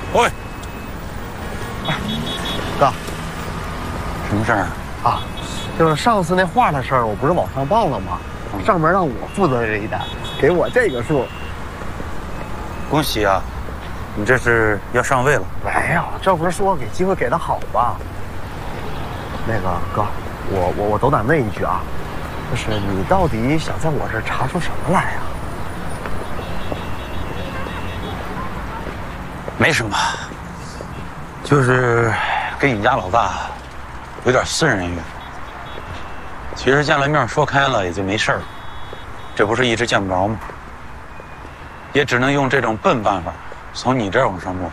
喂， 哥， 什么事儿啊？就是上次那画的事儿，我不是网上报了吗？上面让我负责这一单，给我这个数。 恭喜啊！你这是要上位了？ 没有，这不是说给机会给的好吧？那个哥，我斗胆问一句啊，就是你到底想在我这儿查出什么来呀？ 没什么，就是跟你家老大有点私人恩怨。其实见了面说开了也就没事了，这不是一直见不着吗？也只能用这种笨办法从你这儿往上摸。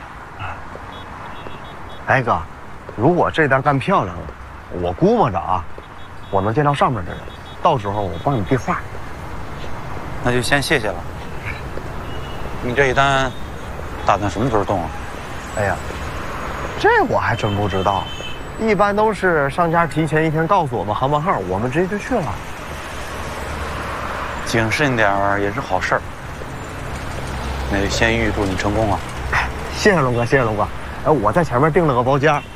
哎哥，如果这单干漂亮了，我估摸着啊，我能见到上面的人，到时候我帮你递话。 那就先谢谢了。你这一单打算什么时候动啊？ 哎呀，这我还真不知道，一般都是商家提前1天告诉我们航班号，我们直接就去了。 谨慎点儿也是好事儿。那就先预祝你成功啊！ 哎，谢谢龙哥，谢谢龙哥。哎，我在前面订了个包间。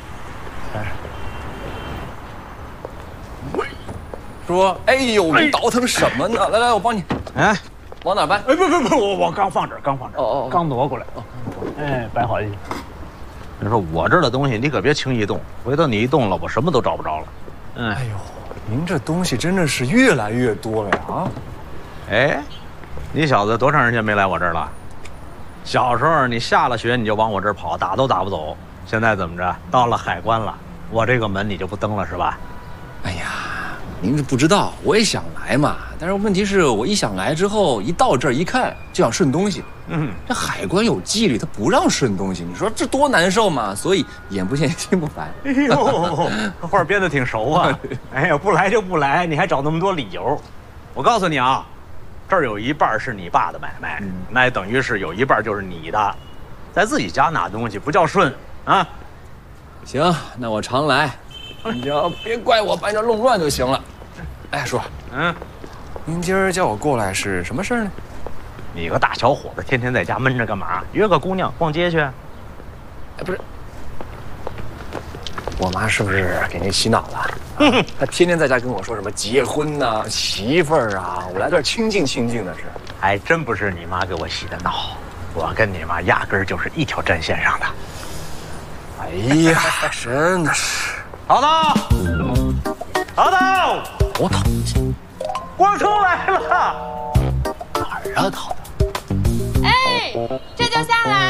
说，哎呦，你倒腾什么呢？来，我帮你。 哎， 往哪搬？ 哎，不，我刚放这儿， 哦， 刚挪过来。哎，摆好了。你说我这儿的东西，你可别轻易动，回头你一动了，我什么都找不着了。 哎呦，您这东西真的是越来越多了呀！啊， 哎，你小子多长时间没来我这儿了？小时候你下了学你就往我这儿跑，打都打不走。现在怎么着？到了海关了，我这个门你就不登了是吧？ 哎呀，您这不知道，我也想来嘛，但是问题是我一想来之后，一到这儿一看就想顺东西。这海关有纪律，他不让顺东西，你说这多难受嘛？所以眼不见心不烦。 哎呦，话编得挺熟啊！哎呀，不来就不来，你还找那么多理由。我告诉你啊，这儿有一半是你爸的买卖，那等于是有一半就是你的，在自己家拿东西不叫顺啊。 行，那我常来，你就别怪我把你这弄乱就行了。哎，叔，您今儿叫我过来是什么事儿呢？ 你个大小伙子，天天在家闷着干嘛？约个姑娘逛街去？ 哎，不是，我妈是不是给您洗脑了？她天天在家跟我说什么结婚呐、媳妇儿啊，我来这儿清静清静的是。 还真不是你妈给我洗的脑，我跟你妈压根儿就是一条战线上的。 哎呀，真的是。 淘淘， 我操， 光头来了！ 哪儿啊，淘淘？ 哎，这就下来。